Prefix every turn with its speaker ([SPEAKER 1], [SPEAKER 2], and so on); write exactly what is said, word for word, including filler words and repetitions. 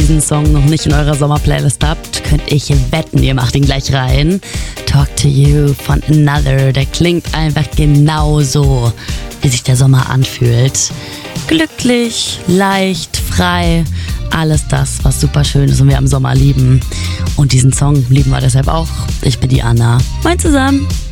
[SPEAKER 1] diesen Song noch nicht in eurer Sommerplaylist habt, könnt ich wetten, ihr macht ihn gleich rein. Talk to You von Another, der klingt einfach genauso, wie sich der Sommer anfühlt. Glücklich, leicht, frei, alles das, was super schön ist und wir am Sommer lieben. Und diesen Song lieben wir deshalb auch. Ich bin die Anna. Moin zusammen.